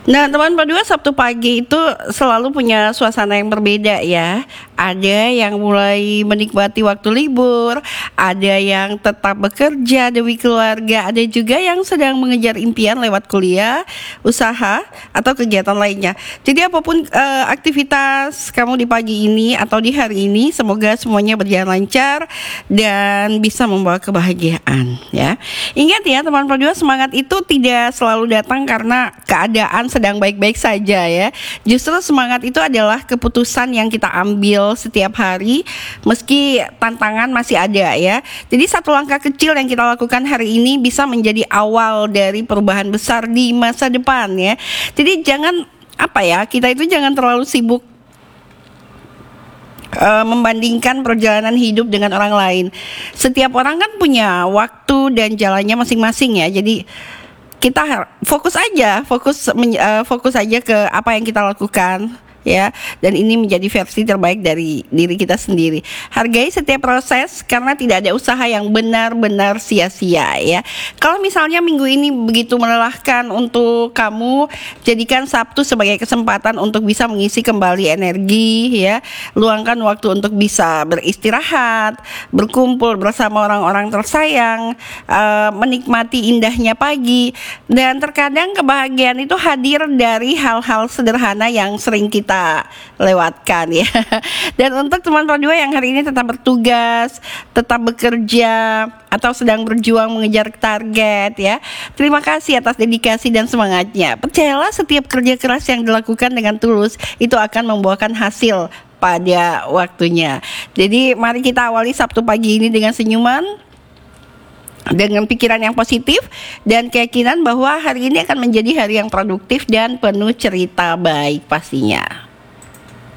Nah, teman berdua Sabtu pagi itu selalu punya suasana yang berbeda ya. Ada yang mulai menikmati waktu libur, ada yang tetap bekerja demi keluarga, ada juga yang sedang mengejar impian lewat kuliah, usaha, atau kegiatan lainnya. Jadi apapun aktivitas kamu di pagi ini atau di hari ini, semoga semuanya berjalan lancar dan bisa membawa kebahagiaan ya. Ingat ya teman berdua, semangat itu tidak selalu datang karena keadaan sedang baik-baik saja ya. Justru semangat itu adalah keputusan yang kita ambil setiap hari meski tantangan masih ada ya. Jadi satu langkah kecil yang kita lakukan hari ini bisa menjadi awal dari perubahan besar di masa depan ya. Jadi kita itu jangan terlalu sibuk membandingkan perjalanan hidup dengan orang lain. Setiap orang kan punya waktu dan jalannya masing-masing ya. Jadi kita fokus aja ke apa yang kita lakukan ya, dan ini menjadi versi terbaik dari diri kita sendiri. Hargai setiap proses karena tidak ada usaha yang benar-benar sia-sia ya. Kalau misalnya minggu ini begitu melelahkan untuk kamu, jadikan Sabtu sebagai kesempatan untuk bisa mengisi kembali energi ya. Luangkan waktu untuk bisa beristirahat, berkumpul bersama orang-orang tersayang, menikmati indahnya pagi. Dan terkadang kebahagiaan itu hadir dari hal-hal sederhana yang sering kita lewatkan ya. Dan untuk teman berdua yang hari ini tetap bertugas, tetap bekerja, atau sedang berjuang mengejar target ya, terima kasih atas dedikasi dan semangatnya. Percayalah setiap kerja keras yang dilakukan dengan tulus itu akan membuahkan hasil pada waktunya. Jadi mari kita awali Sabtu pagi ini dengan senyuman, dengan pikiran yang positif dan keyakinan bahwa hari ini akan menjadi hari yang produktif dan penuh cerita baik pastinya.